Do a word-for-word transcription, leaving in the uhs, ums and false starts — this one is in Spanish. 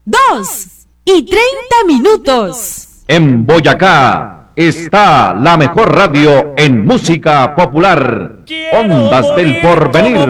dos y treinta minutos. En Boyacá está la mejor radio en música popular. Ondas del Porvenir.